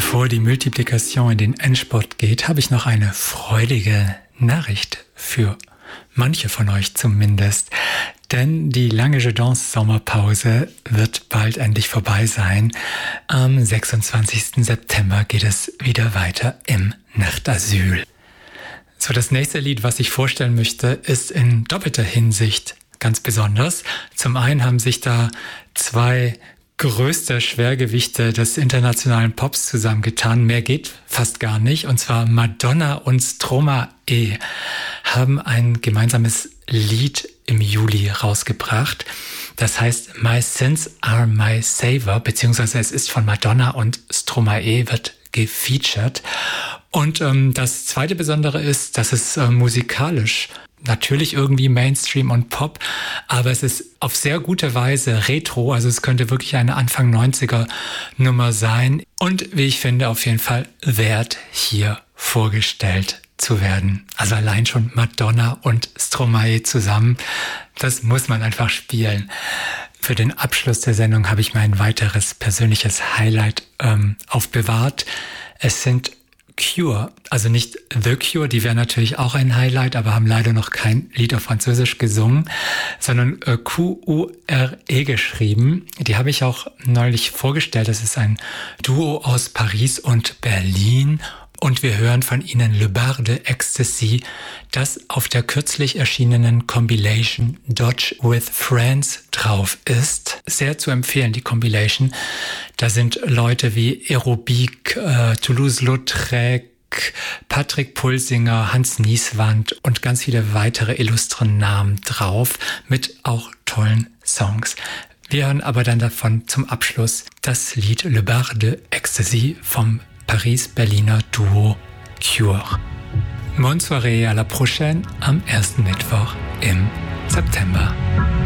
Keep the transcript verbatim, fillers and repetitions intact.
Bevor die Multiplikation in den Endspurt geht, habe ich noch eine freudige Nachricht für manche von euch zumindest. Denn die lange Je Danse Sommerpause wird bald endlich vorbei sein. Am sechsundzwanzigsten September geht es wieder weiter im Nachtasyl. So, das nächste Lied, was ich vorstellen möchte, ist in doppelter Hinsicht ganz besonders. Zum einen haben sich da zwei größte Schwergewichte des internationalen Pops zusammengetan. Mehr geht fast gar nicht. Und zwar Madonna und Stromae haben ein gemeinsames Lied im Juli rausgebracht. Das heißt My Sins Are My Savior, beziehungsweise es ist von Madonna und Stromae, wird gefeatured. Und ähm, das zweite Besondere ist, dass es äh, musikalisch natürlich irgendwie Mainstream und Pop, aber es ist auf sehr gute Weise Retro, also es könnte wirklich eine Anfang neunziger Nummer sein und wie ich finde auf jeden Fall wert, hier vorgestellt zu werden. Also allein schon Madonna und Stromae zusammen, das muss man einfach spielen. Für den Abschluss der Sendung habe ich mir ein weiteres persönliches Highlight ähm, aufbewahrt. Es sind Cure, also nicht The Cure, die wäre natürlich auch ein Highlight, aber haben leider noch kein Lied auf Französisch gesungen, sondern äh, Q U R E geschrieben. Die habe ich auch neulich vorgestellt. Das ist ein Duo aus Paris und Berlin. Und wir hören von ihnen Le Bar de Ecstasy, das auf der kürzlich erschienenen Compilation Dodge with Friends drauf ist. Sehr zu empfehlen, die Compilation. Da sind Leute wie Aerobic, äh, Toulouse-Lautrec, Patrick Pulsinger, Hans Nieswand und ganz viele weitere illustre Namen drauf mit auch tollen Songs. Wir hören aber dann davon zum Abschluss das Lied Le Bar de Ecstasy vom Paris-Berliner Duo Cure. Bonne soirée, à la prochaine am ersten Mittwoch im September.